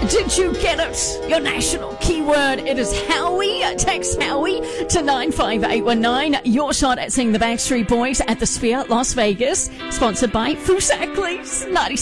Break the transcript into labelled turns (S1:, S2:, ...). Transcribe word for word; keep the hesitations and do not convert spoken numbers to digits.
S1: Did you get it? Your national keyword, it is Howie. Text Howie to nine five eight one nine. Your shot at seeing the Backstreet Boys at the Sphere, Las Vegas. Sponsored by Foosackleys, ninety-six